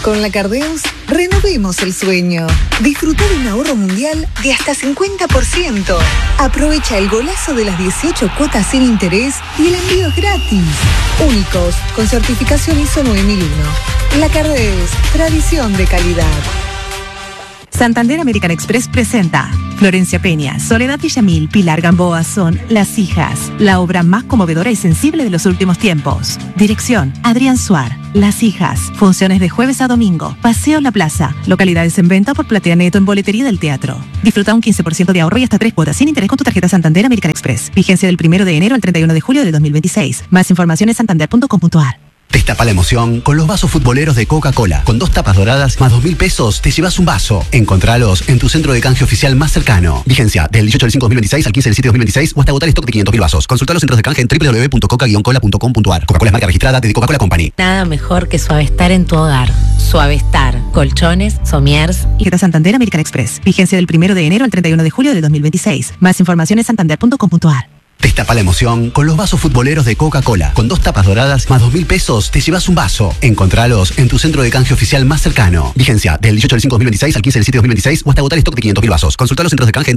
Con la Cardeus, renovemos el sueño. Disfruta de un ahorro mundial de hasta 50%. Aprovecha el golazo de las 18 cuotas sin interés y el envío es gratis. Únicos, con certificación ISO 9001. La Cardeus, tradición de calidad. Santander American Express presenta Florencia Peña, Soledad Villamil, Pilar Gamboa son Las Hijas, la obra más conmovedora y sensible de los últimos tiempos. Dirección, Adrián Suar. Las Hijas, funciones de jueves a domingo, Paseo La Plaza, localidades en venta por Platea Neto en boletería del teatro. Disfruta un 15% de ahorro y hasta 3 cuotas sin interés con tu tarjeta Santander American Express. Vigencia del 1 de enero al 31 de julio de 2026. Más información en santander.com.ar. Destapa la emoción con los vasos futboleros de Coca-Cola. Con 2 tapas doradas más 2.000 pesos te llevas un vaso. Encontralos en tu centro de canje oficial más cercano. Vigencia del 18 del 5/2026 al 15 del 7 de 2026 o hasta agotar stock de 500.000 vasos. Consulta los centros de canje en www.coca-cola.com.ar. Coca-Cola es marca registrada de Coca-Cola Company. Nada mejor que Suavestar en tu hogar. Suavestar, colchones, somiers y tarjeta Santander American Express. Vigencia del 1 de enero al 31 de julio de 2026. Más información en santander.com.ar. Destapa la emoción con los vasos futboleros de Coca-Cola. Con 2 tapas doradas más 2.000 pesos te llevas un vaso. Encontralos en tu centro de canje oficial más cercano. Vigencia del 18 del 5/2026 al 15 del 7 de 2026 o hasta agotar stock de 500.000 vasos. Consulta los centros de canje en